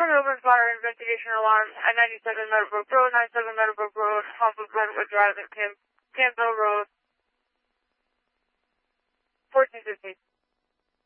Front open fire investigation alarm at 97 Meadowbrook Road, 97 Meadowbrook Road, off of Brentwood Drive at Campbell Road, 1415.